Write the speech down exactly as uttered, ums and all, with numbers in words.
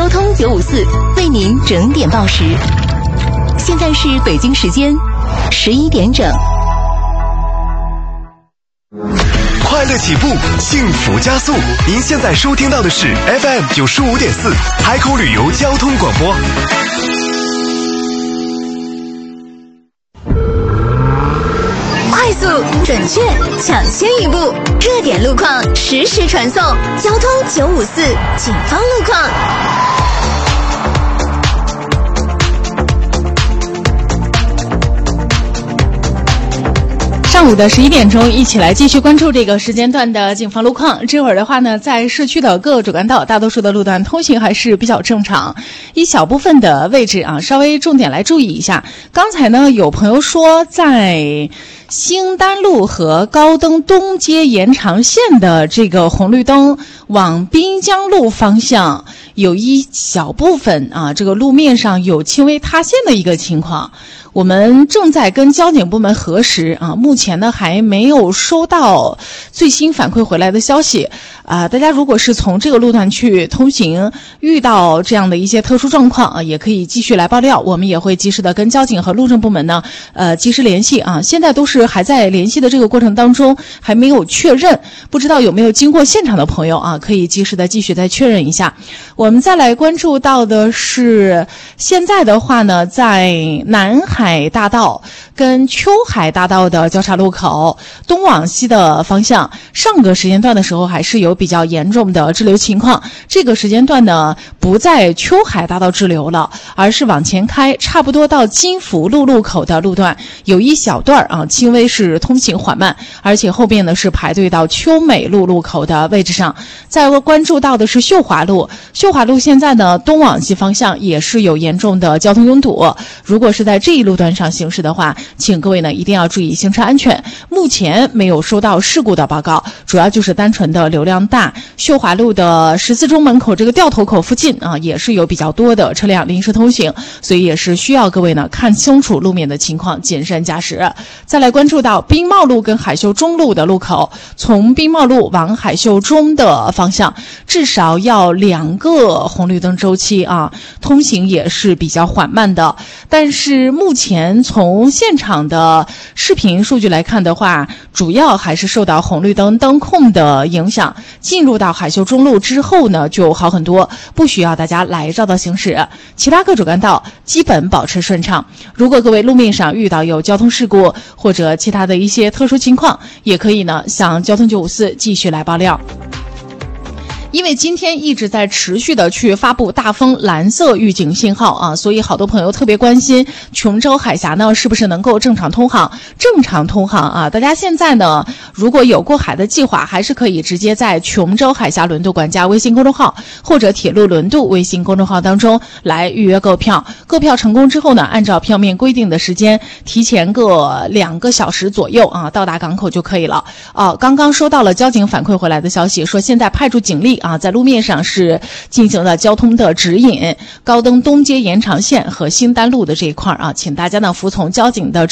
交通九五四为您整点报时。现在是北京时间十一点整。 快乐起步，幸福加速。您现在收听到的是 F M 九十五点四海口旅游交通广播。 快速、准确、抢先一步，热点路况实时传送。交通九五四警方路况。 上午的十一点钟，一起来继续关注这个时间段的警方路况。这会儿的话呢，在市区的各个主干道，大多数的路段通行还是比较正常，一小部分的位置啊，稍微重点来注意一下。刚才呢，有朋友说在兴丹路和高登东街延长线的这个红绿灯往滨江路方向有一小部分啊，这个路面上有轻微塌陷的一个情况。我们正在跟交警部门核实啊，目前呢还没有收到最新反馈回来的消息啊。大家如果是从这个路段去通行，遇到这样的一些特殊状况啊，也可以继续来爆料，我们也会及时的跟交警和路政部门呢，呃，及时联系啊。现在都是还在联系的这个过程当中，还没有确认，不知道有没有经过现场的朋友啊，可以及时的继续再确认一下。我们再来关注到的是，现在的话呢，在南海海大道跟秋海大道的交叉路口东往西的方向，上个时间段的时候还是有比较严重的滞留情况，这个时间段呢不在秋海大道滞留了，而是往前开，差不多到金福路路口的路段有一小段啊，轻微是通行缓慢，而且后边呢是排队到秋美路路口的位置上。再关注到的是秀华路，秀华路现在呢东往西方向也是有严重的交通拥堵，如果是在这一路段上行驶的话，请各位呢一定要注意行车安全。目前没有收到事故的报告，主要就是单纯的流量大。秀华路的十字中门口这个掉头口附近啊，也是有比较多的车辆临时通行，所以也是需要各位呢看清楚路面的情况，谨慎驾驶。再来关注到宾茂路跟海秀中路的路口，从宾茂路往海秀中的方向，至少要两个红绿灯周期啊，通行也是比较缓慢的。但是目前从现场的视频数据来看的话，主要还是受到红绿灯灯控的影响。进入到海秀中路之后呢，就好很多，不需要大家来绕道行驶，其他各主干道基本保持顺畅。如果各位路面上遇到有交通事故或者其他的一些特殊情况，也可以呢向交通九五四继续来爆料。因为今天一直在持续的去发布大风蓝色预警信号啊，所以好多朋友特别关心琼州海峡呢是不是能够正常通航。正常通航啊，大家现在呢如果有过海的计划，还是可以直接在琼州海峡轮渡管家微信公众号或者铁路轮渡微信公众号当中来预约购票。购票成功之后呢，按照票面规定的时间，提前个两个小时左右啊到达港口就可以了。啊，刚刚收到了交警反馈回来的消息，说现在派出警力啊，在路面上是进行了交通的指引，高登东街延长线和兴丹路的这一块啊，请大家呢服从交警的